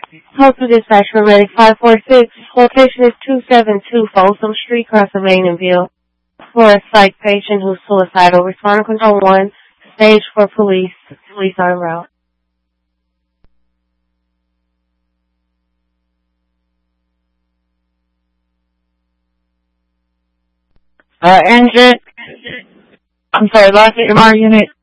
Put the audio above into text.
Postal dispatch for Medic 546. Location is 272 Folsom Street, Crossville. For a psych patient who's suicidal. Responder control 1. Stage for police. Police are en route. Engine. I'm sorry, last EMR unit.